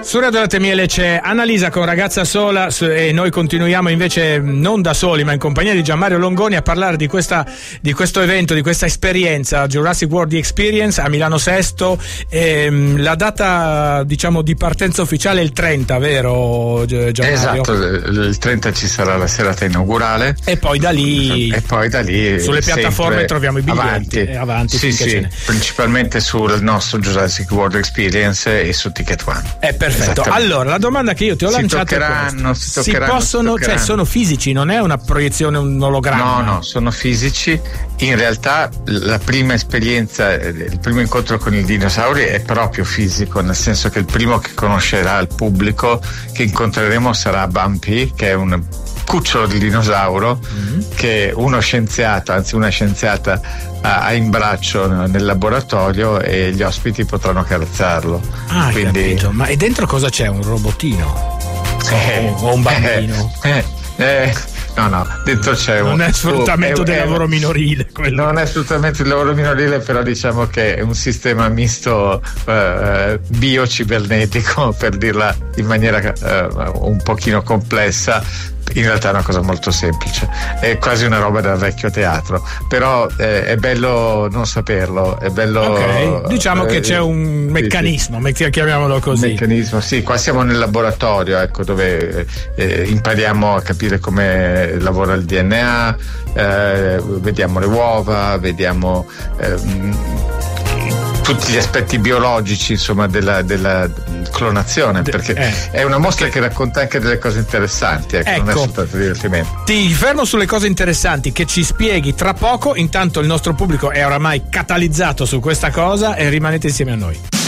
Su Radio Latte Miele c'è Annalisa con Ragazza Sola e noi continuiamo invece non da soli ma in compagnia di Gianmario Longoni a parlare di questo evento, di questa esperienza Jurassic World Experience a Milano Sesto. La data diciamo di partenza ufficiale è il 30, vero Gianmario? Esatto, il 30 ci sarà la serata inaugurale e poi da lì sulle piattaforme troviamo i biglietti avanti sì, principalmente sul nostro Jurassic World Experience e su Ticket One. Perfetto. Allora, la domanda che io ti ho lanciato si toccheranno. Cioè sono fisici, non è una proiezione, un ologramma? No, sono fisici. In realtà la prima esperienza, il primo incontro con i dinosauri è proprio fisico, nel senso che il primo che conoscerà il pubblico che incontreremo sarà Bumpy, che è un cucciolo di dinosauro che una scienziata ha in braccio nel laboratorio e gli ospiti potranno carezzarlo. Quindi... capito. Ma e dentro cosa c'è? Un robotino? O un bambino? No, dentro c'è non è sfruttamento del lavoro minorile quello. Non è sfruttamento del lavoro minorile, però diciamo che è un sistema misto bio-cibernetico, per dirla in maniera un pochino complessa. In realtà è una cosa molto semplice, è quasi una roba da vecchio teatro, però è bello non saperlo, è bello. Diciamo che c'è un meccanismo, chiamiamolo così. Meccanismo, sì, qua siamo nel laboratorio, ecco, dove impariamo a capire come lavora il DNA, vediamo le uova, vediamo tutti gli aspetti biologici, insomma, della clonazione, perché è una mostra che racconta anche delle cose interessanti, ecco. Non è soltanto divertimento. Ti fermo sulle cose interessanti che ci spieghi tra poco. Intanto il nostro pubblico è oramai catalizzato su questa cosa e rimanete insieme a noi.